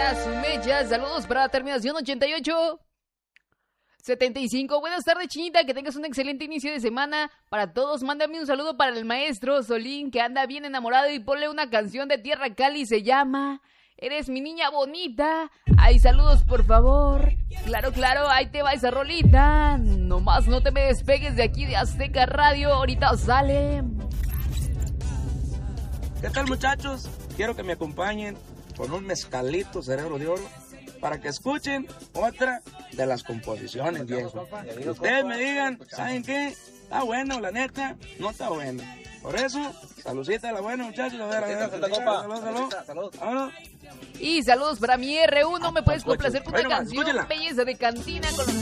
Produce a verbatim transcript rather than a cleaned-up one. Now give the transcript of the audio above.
para su mecha. Saludos para la terminación ochenta y ocho setenta y cinco. Buenas tardes, Chinita, que tengas un excelente inicio de semana. Para todos, mándame un saludo para el maestro Solín, que anda bien enamorado, y ponle una canción de Tierra Cali, se llama Eres mi niña bonita. Ay, saludos, por favor. Claro, claro, ahí te va esa rolita. Nomás no te me despegues de aquí de Azteca Radio, ahorita sale. ¿Qué tal, muchachos? Quiero que me acompañen con un mezcalito Cerebro de Oro para que escuchen otra de las composiciones, viejo. Y ustedes me digan, ¿saben qué? ¿Está bueno, la neta? No está bueno. Por eso, saludcita a la buena, muchachos. A ver, a ver, salud, salud, salud. Vámonos. Y saludos para mi R uno. ¿Me puedes complacer con una Bueno, canción? escúchenla. Belleza de cantina con los